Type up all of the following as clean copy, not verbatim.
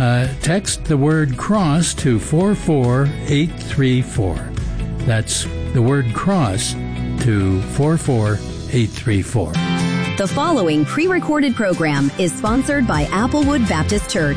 Text the word cross to 44834. That's the word cross to 44834. The following pre-recorded program is sponsored by Applewood Baptist Church.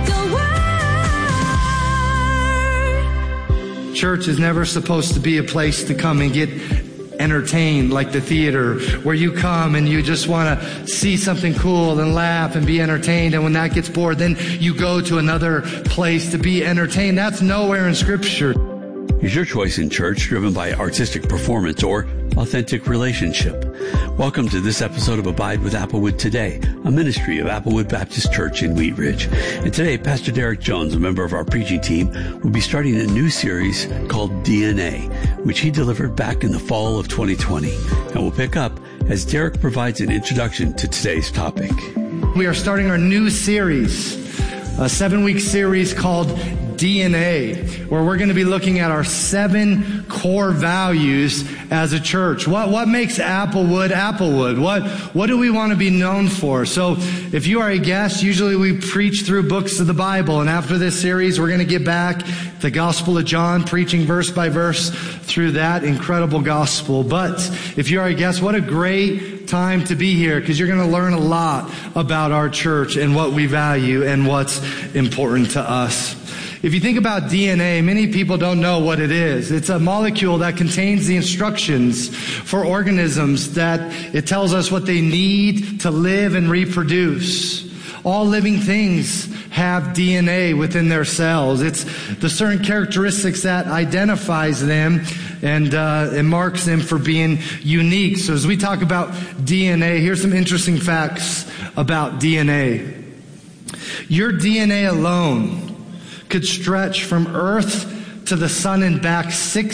Church is never supposed to be a place to come and get entertained like the theater, where you come and you just want to see something cool and laugh and be entertained, and when that gets bored, then you go to another place to be entertained. That's nowhere in Scripture. Is your choice in church driven by artistic performance or authentic relationship? Welcome to this episode of Abide with Applewood Today, a ministry of Applewood Baptist Church in Wheat Ridge. And today, Pastor Derek Jones, a member of our preaching team, will be starting a new series called DNA, which he delivered back in the fall of 2020. And we'll pick up as Derek provides an introduction to today's topic. We are starting our new series, a 7-week series called DNA, where we're going to be looking at our 7 core values as a church. What makes Applewood Applewood? What do we want to be known for? So if you are a guest, usually we preach through books of the Bible, and after this series we're going to get back the Gospel of John, preaching verse by verse through that incredible gospel. But if you are a guest, what a great time to be here, because you're going to learn a lot about our church and what we value and what's important to us. If you think about DNA, many people don't know what it is. It's a molecule that contains the instructions for organisms, that it tells us what they need to live and reproduce. All living things have DNA within their cells. It's the certain characteristics that identifies them and it marks them for being unique. So as we talk about DNA, here's some interesting facts about DNA. Your DNA alone could stretch from Earth to the sun and back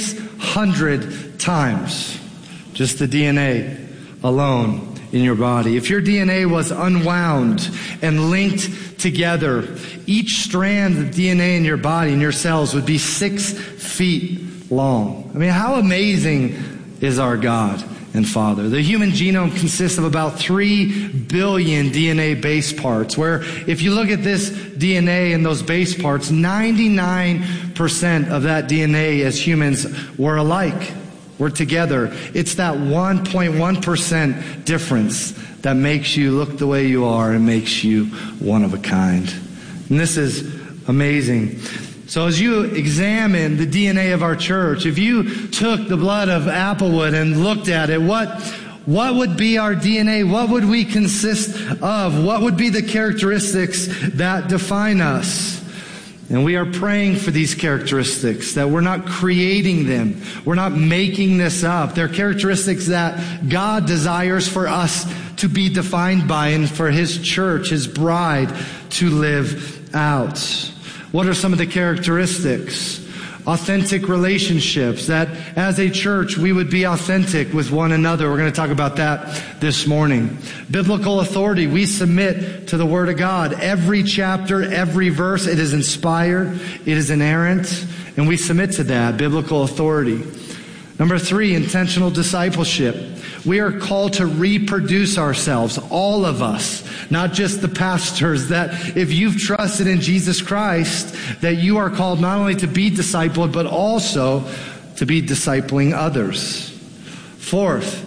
600 times. Just the DNA alone in your body. If your DNA was unwound and linked together, each strand of DNA in your body, in your cells, would be 6 feet long. I mean, how amazing is our God and Father? The human genome consists of about 3 billion DNA base parts, where if you look at this DNA and those base parts, 99% of that DNA as humans were alike. We're together. It's that 1.1% difference that makes you look the way you are and makes you one of a kind. And this is amazing. So as you examine the DNA of our church, if you took the blood of Applewood and looked at it, what would be our DNA? What would we consist of? What would be the characteristics that define us? And we are praying for these characteristics, that we're not creating them. We're not making this up. They're characteristics that God desires for us to be defined by and for His church, His bride, to live out. What are some of the characteristics? Authentic relationships, that as a church we would be authentic with one another. We're going to talk about that this morning. Biblical authority. We submit to the Word of God. Every chapter, every verse, it is inspired, it is inerrant, and we submit to that. Biblical authority. Number 3, intentional discipleship. We are called to reproduce ourselves, all of us, not just the pastors, that if you've trusted in Jesus Christ, that you are called not only to be discipled, but also to be discipling others. 4th,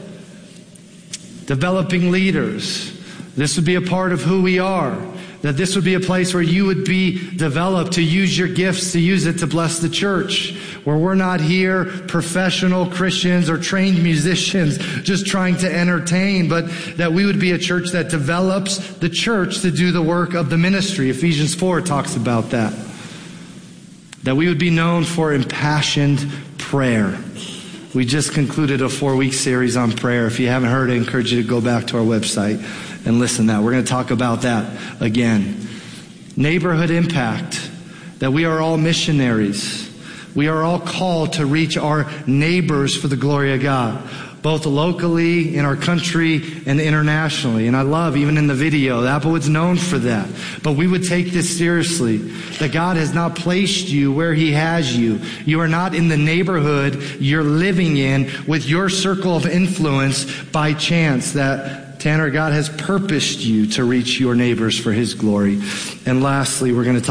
developing leaders. This would be a part of who we are. That this would be a place where you would be developed to use your gifts, to use it to bless the church. Where we're not here professional Christians or trained musicians just trying to entertain, but that we would be a church that develops the church to do the work of the ministry. Ephesians 4 talks about that. That we would be known for impassioned prayer. We just concluded a 4-week series on prayer. If you haven't heard it, I encourage you to go back to our website and listen to that. We're going to talk about that again. Neighborhood impact, that we are all missionaries. We are all called to reach our neighbors for the glory of God, both locally, in our country, and internationally. And I love, even in the video, Applewood's known for that. But we would take this seriously, that God has not placed you where He has you. You are not in the neighborhood you're living in with your circle of influence by chance, that Tanner, God has purposed you to reach your neighbors for His glory. And lastly, we're going to talk